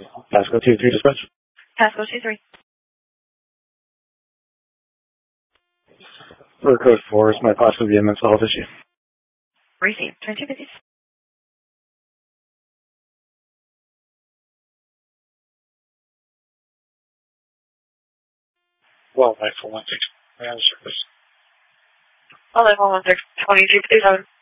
Pasco 2-3 dispatch. Pasco 2-3. For code 4, this might possibly be a mental health issue. Received. Turn 2 busy. Well, 9-4-1-6. Man, service. Well, 9-1-1-6, 2257.